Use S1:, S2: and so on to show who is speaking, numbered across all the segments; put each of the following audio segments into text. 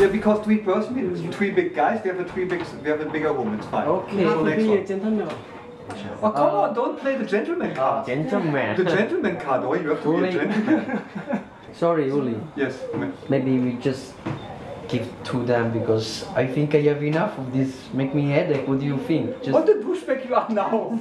S1: Yeah, because three big guys, we have a bigger room. It's fine.
S2: Okay,
S1: So next
S2: be
S1: one.
S2: a gentleman.
S1: Oh, come on, don't play the gentleman card.
S3: Gentleman.
S1: The gentleman card, oh, you have to be a gentleman.
S3: Sorry, Uli.
S1: Yes.
S3: Maybe we just give to them because I think I have enough of this. Make me headache. What do you think? Just
S1: What the douchebag you are now?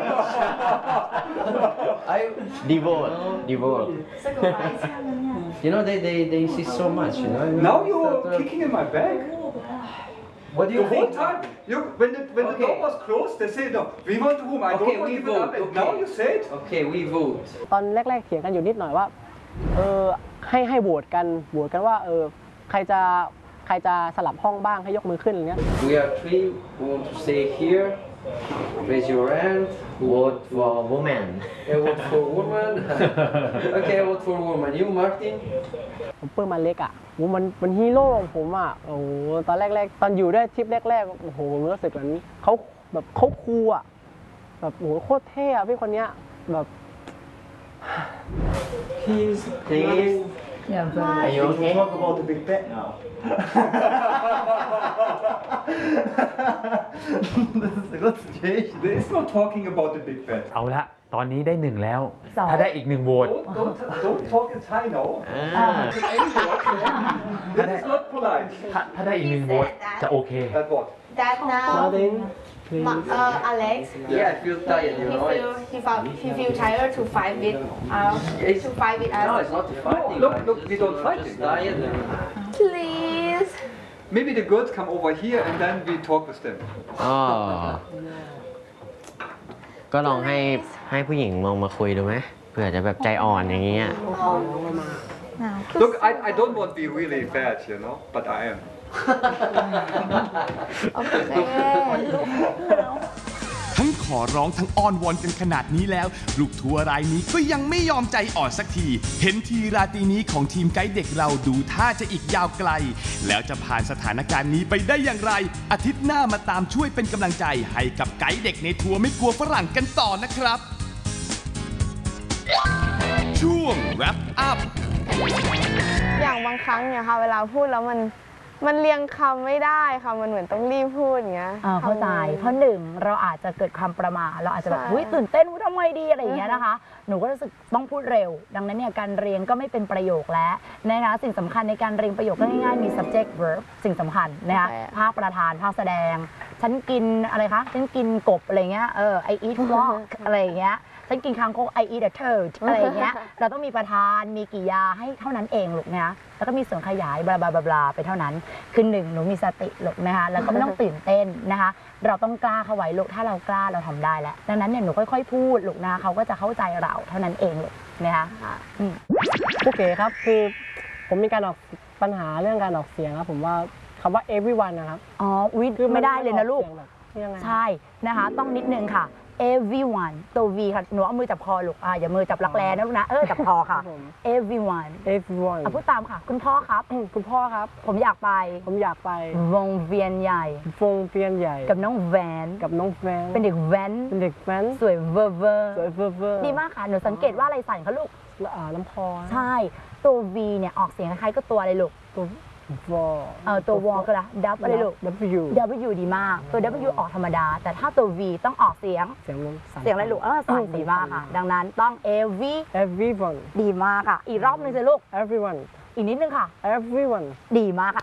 S3: Devote. You know they insist so much. You know.
S1: Now you're kicking in my bag.
S3: What do
S1: The
S3: you
S1: whole
S3: think?
S1: time, when the door was closed, they say no. We want the room. I
S3: Okay,
S1: don't want
S3: we
S1: to give it up.
S3: vote,
S1: And now
S3: okay.
S1: you say it.
S3: Okay, we vote.
S2: ตอนแรกๆเถียงกันอยู่นิดหน่อยว่าให้โหวตกันว่าใครจะสลับห้องบ้างให้ยกมือขึ้นอะไรเงี้ย
S3: We are three who want to stay here. Raise your hand.
S4: Vote for woman.
S3: I vote for woman. Okay, I vote for woman. You, Martin?
S2: ผมเปิ้ลมาเล็กอ่ะมันฮีโร่ของผมอ่ะโอ้โหตอนแรกๆตอนอยู่ได้ทริปแรกๆโอ้โหผมรู้สึกเหมือนเขาคูลอ่ะแบบโอ้โหโคตรเท่อะพี่คนเนี้ยแบบ
S3: Please.
S4: Are you okay?
S1: Talk about the big bet now. This is a good situation. There is no talking about the big bet.
S5: เอาละตอนนี้ได้หนึ่งแล้ว ถ้าได้อีกหนึ่งโหวต
S1: Don't talk in Thai, no. This is not polite.
S5: ถ้าได้อีกหนึ่งโหวตจะโอเค
S1: That what?
S6: That now,
S2: Martin
S6: Alex,
S3: Yeah, I feel tired. You know.
S6: he feel tired to fight with
S3: No,
S6: us.
S3: it's not to fighting.
S1: Look,
S3: I'm
S1: look,
S3: just,
S1: we don't
S3: you know,
S1: fight
S3: just
S1: it.
S3: tired.
S6: Please.
S1: Maybe the girls come over here and then we talk with them.
S4: ก็ลองให้ผู้หญิงลงมาคุยดูไหมเผื่อจะแบบใจอ่อนอย่างเงี้ย
S1: Look, I don't want to be really bad, you know, but I am.
S7: ทั้งขอร้องทั้งอ้อนวอนกันขนาดนี้แล้ว ลูกทัวร์รายนี้ก็ยังไม่ยอมใจอ่อนสักที เห็นทีราตรีนี้ของทีมไกด์เด็กเราดูท่าจะอีกยาวไกล แล้วจะผ่านสถานการณ์นี้ไปได้อย่างไร อาทิตย์หน้ามาตามช่วยเป็นกำลังใจให้กับไกด์เด็กในทัวร์ไม่กลัวฝรั่งกันต่อนะครับ ช่วง wrap up
S6: อย่างบางครั้งเนี่ยค่ะเวลาพูดแล้วมันเรียงคำไม่ได้ค่ะมันเหมือนต้องรีบพูดอย่างเงี้ย
S8: เข้าใจเพราะหนึ่งเราอาจจะเกิดความประมาทเราอาจจะแบบตื่นเต้นทำไงดีอะไรอย่างเงี้ยนะคะหนูก็รู้สึกต้องพูดเร็วดังนั้นเนี่ยการเรียงก็ไม่เป็นประโยคแล้วนะคะสิ่งสำคัญในการเรียงประโยคก็ง่ายๆมี subject verb สิ่งสำคัญนะคะภาคประธานภาคแสดงฉันกินอะไรคะฉันกินกบอะไรเงี้ยI eat frog อะไรอย่างเงี้ยฉันกินคางคก I eat a turd อะไรอย่างเงี้ยเราต้องมีประธานมีกิริยาให้เท่านั้นเองลูกนะแล้วก็มีส่วนขยายบลาบลาบลาไปเท่านั้นคือหนึ่งหนูมีสติลูกนะคะแล้วก็ไม่ต้องตื่นเต้นนะคะเราต้องกล้าเข้าไว้ลูกถ้าเรากล้าเราทำได้แล้วดังนั้นเนี่ยหนูค่อยๆพูดลูกนะเขาก็จะเข้าใจเราเท่านั้นเองลูกนะคะ
S2: โอเคครับคือผมมีการออกปัญหาเรื่องการออกเสียงครับผมว่าคำว่า everyone นะครับ
S8: วิทย์ไม่ได้เลยนะลูกใช่นะคะต้องนิดนึงค่ะ everyone ตัว V ค่ะหนูเอามือจับคอลูกอย่ามือจับรักแร้นะลูกนะจับคอค่ะ everyone พูดตามค่ะคุณพ่อครับผมอยากไปวงเวียนใหญ่กับน้องแวนเป็นเด็กแว้นสวยเวอร์ดีมากค่ะหนูสังเกตว่าอะไรสั่นคะลูก
S2: ลำคอ
S8: ใช่ตัว V เนี่ยออกเสียงคล้ายๆก็ตัวอะไรลูกตัววอลก็ละดับอะไรลูก W ดีมากตัว W ออกธรรมดาแต่ถ้าตัว V ต้องออกเสียงอะไรลูกสั่นดีมากค่ะดังนั้นต้อง everyone ดีมากค่ะอีกรอบนึงสิลูก
S2: everyone
S8: อีกนิดนึงค่ะ
S2: everyone
S8: ดีมากค่ะ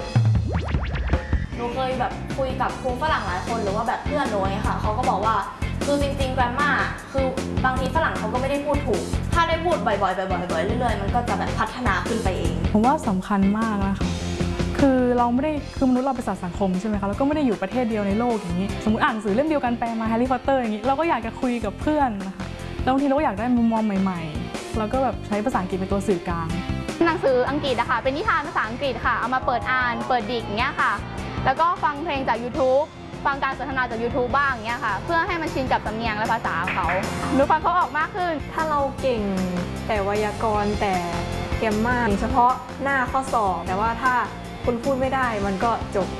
S9: หนูเคยแบบคุยกับครูฝรั่งหลายคนหรือว่าแบบเพื่อนหนูไงค่ะเขาก็บอกว่าคือจริงๆแกรมมาคือบางทีฝรั่งเขาก็ไม่ได้พูดถูกถ้าได้พูดบ่อยๆเรื่อยๆมันก็จะแบบพัฒนาขึ้นไปเอง
S10: ผมว่าสำคัญมากนะคะคือเราไม่ได้คือมนุษย์เราเป็นสัตว์สังคมใช่ไหมคะแล้วก็ไม่ได้อยู่ประเทศเดียวในโลกอย่างนี้สมมติอ่านหนังสือเล่มเดียวกันแปลมาแฮร์รี่พอตเตอร์อย่างนี้เราก็อยากจะคุยกับเพื่อนนะคะแล้วบางทีเราก็อยากได้มุมมองใหม่ๆเราก็แบบใช้ภาษาอังกฤษเป็นตัวสื่อกลาง
S9: หนังสืออังกฤษอะค่ะเป็นนิทานภาษาอังกฤษค่ะเอามาเปิดอ่านเปิดดิกอย่างเงี้ยค่ะแล้วก็ฟังเพลงจาก YouTube ฟังการสนทนาจาก YouTube บ้างอย่างเงี้ยค่ะเพื่อให้มันชินกับสำเนียงและภาษาของเขาหนูฟังเขาออกมากขึ้น
S11: ถ้าเราเก่งแต่ไวยากรณ์แต่แกรมมาเฉพาะหน้าข้อสอบแต่ว่าถ้าคุณพูดไม่ได้มันก็จบ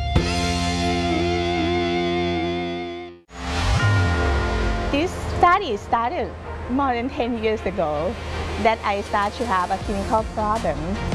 S12: This study started more than 10 years ago that I start to have a clinical problem